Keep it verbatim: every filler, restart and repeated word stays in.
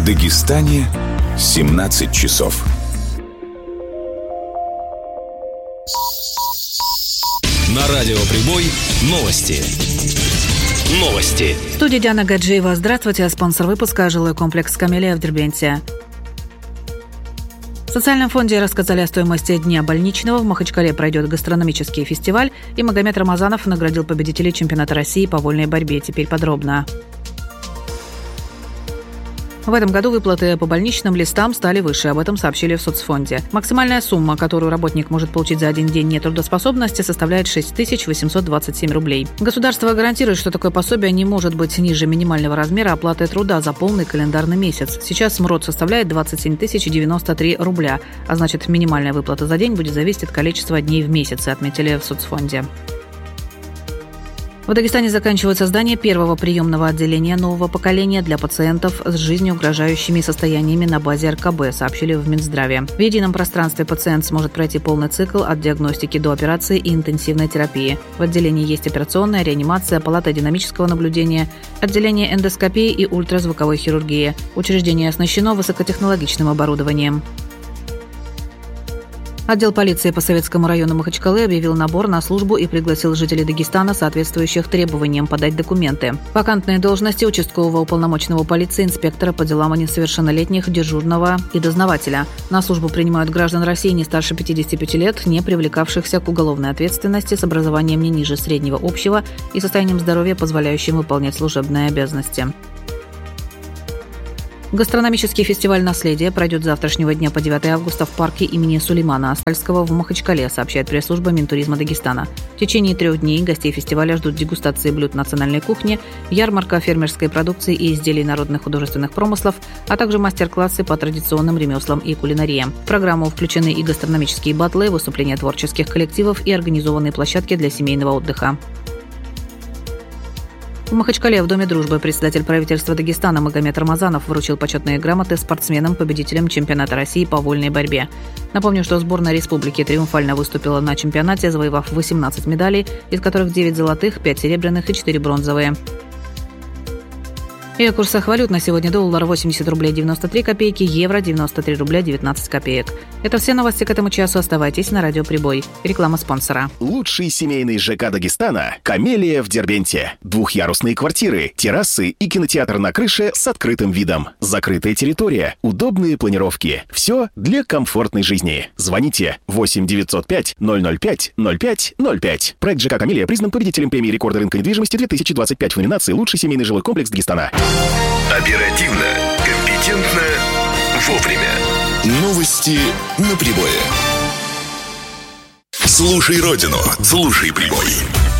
В Дагестане семнадцать часов. На радио «Прибой» новости. Новости. В студии Диана Гаджиева. Здравствуйте. Спонсор выпуска – жилой комплекс «Камелия» в Дербенте. В социальном фонде рассказали о стоимости Дня больничного. В Махачкале пройдет гастрономический фестиваль, и Магомед Рамазанов наградил победителей чемпионата России по вольной борьбе. Теперь подробно. В этом году выплаты по больничным листам стали выше, об этом сообщили в соцфонде. Максимальная сумма, которую работник может получить за один день нетрудоспособности, составляет шесть тысяч восемьсот двадцать семь рублей. Государство гарантирует, что такое пособие не может быть ниже минимального размера оплаты труда за полный календарный месяц. Сейчас МРОТ составляет двадцать семь тысяч девяносто три рубля, а значит, минимальная выплата за день будет зависеть от количества дней в месяц, отметили в соцфонде. В Дагестане заканчивается создание первого приемного отделения нового поколения для пациентов с жизнеугрожающими состояниями на базе эр ка бэ, сообщили в Минздраве. В едином пространстве пациент сможет пройти полный цикл от диагностики до операции и интенсивной терапии. В отделении есть операционная, реанимация, палата динамического наблюдения, отделение эндоскопии и ультразвуковой хирургии. Учреждение оснащено высокотехнологичным оборудованием. Отдел полиции по Советскому району Махачкалы объявил набор на службу и пригласил жителей Дагестана, соответствующих требованиям, подать документы. Вакантные должности участкового уполномоченного полиции, инспектора по делам о несовершеннолетних, дежурного и дознавателя. На службу принимают граждан России не старше пятидесяти пяти лет, не привлекавшихся к уголовной ответственности, с образованием не ниже среднего общего и состоянием здоровья, позволяющим выполнять служебные обязанности. Гастрономический фестиваль «Наследие» пройдет с завтрашнего дня по девятого августа в парке имени Сулеймана Астальского в Махачкале, сообщает пресс-служба Минтуризма Дагестана. В течение трех дней гостей фестиваля ждут дегустации блюд национальной кухни, ярмарка фермерской продукции и изделий народных художественных промыслов, а также мастер-классы по традиционным ремеслам и кулинарии. В программу включены и гастрономические батлы, выступления творческих коллективов и организованные площадки для семейного отдыха. В Махачкале в Доме дружбы председатель правительства Дагестана Магомед Рамазанов вручил почетные грамоты спортсменам-победителям чемпионата России по вольной борьбе. Напомню, что сборная республики триумфально выступила на чемпионате, завоевав восемнадцать медалей, из которых девять золотых, пять серебряных и четыре бронзовые. И о курсах валют на сегодня: доллар восемьдесят рублей девяносто три копейки, евро девяносто три рубля девятнадцать копеек. Это все новости к этому часу. Оставайтесь на радио «Прибой». Реклама спонсора. Лучший семейный ЖК Дагестана – «Камелия» в Дербенте. Двухъярусные квартиры, террасы и кинотеатр на крыше с открытым видом. Закрытая территория, удобные планировки. Все для комфортной жизни. Звоните восемь девятьсот пять ноль ноль пять ноль пять ноль пять. Проект ЖК «Камелия» признан победителем премии рекорда рынка недвижимости две тысячи двадцать пять в номинации «Лучший семейный жилой комплекс Дагестана». Оперативно, компетентно, вовремя. Новости на Прибое. Слушай Родину, слушай Прибой.